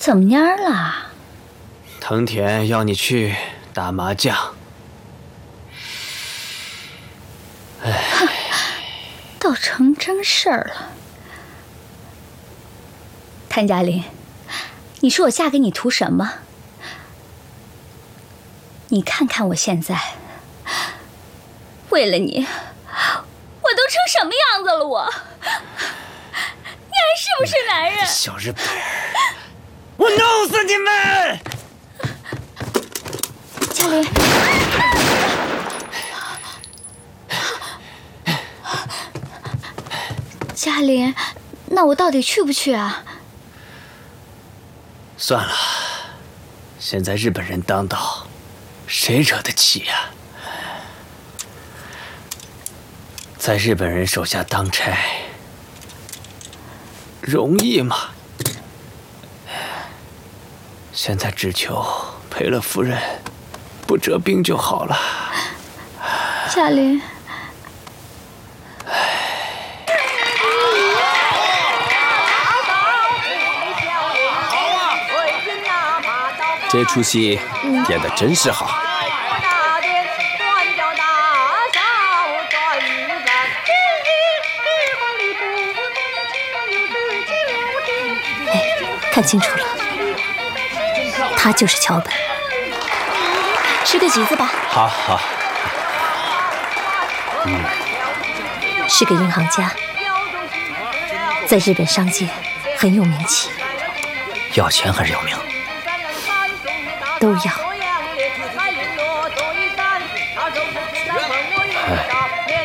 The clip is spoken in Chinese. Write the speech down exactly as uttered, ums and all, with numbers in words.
怎么蔫了？ 藤田要你去打麻将。哎， 倒成真事儿了。谭嘉玲，你说我嫁给你图什么？你看看我现在，为了你，我都成什么样子了我？你还是不是男人？ 小日本人，我弄死你们！ 嘉玲，嘉玲，那我到底去不去啊？ 算了，现在日本人当道，谁惹得起呀？在日本人手下当差，容易吗？现在只求赔了夫人，不折兵就好了。 嘉玲， 这出戏演得真是好。 哎，看清楚了，他就是桥本。吃个橘子吧。 好好。 嗯，是个银行家，在日本商界很有名气。 要钱还是要命？ 都要。 哎。